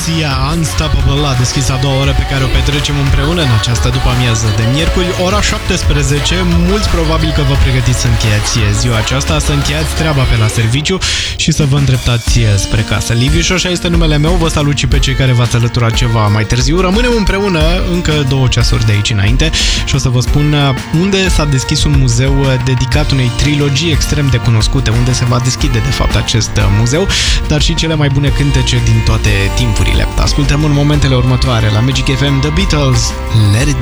Sia, Unstoppable a deschis a doua oră pe care o petrecem împreună în această după-amiază de miercuri, ora 17. Mulți probabil că vă pregătiți să încheiați ziua aceasta, să încheiați treaba pe la serviciu și să vă îndreptați spre casă. Liviu Șoșa este numele meu, vă salut și pe cei care v-ați alăturat ceva mai târziu. Rămânem împreună încă 2 ceasuri de aici înainte și o să vă spun unde s-a deschis un muzeu dedicat unei trilogii extrem de cunoscute, unde se va deschide de fapt acest muzeu, dar și cele mai bune cântece din toate timpurile. Ascultăm în momentele următoare la Magic FM The Beatles, Let It